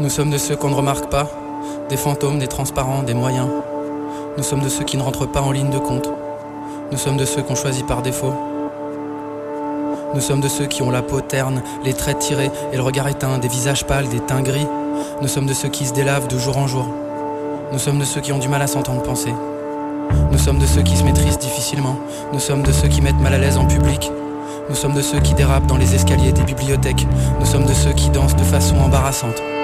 Nous sommes de ceux qu'on ne remarque pas, des fantômes, des transparents, des moyens. Nous sommes de ceux qui ne rentrent pas en ligne de compte. Nous sommes de ceux qu'on choisit par défaut. Nous sommes de ceux qui ont la peau terne, les traits tirés et le regard éteint, des visages pâles, des teints gris. Nous sommes de ceux qui se délavent de jour en jour. Nous sommes de ceux qui ont du mal à s'entendre penser. Nous sommes de ceux qui se maîtrisent difficilement. Nous sommes de ceux qui mettent mal à l'aise en public. Nous sommes de ceux qui dérapent dans les escaliers des bibliothèques. Nous sommes de ceux qui dansent de façon embarrassante.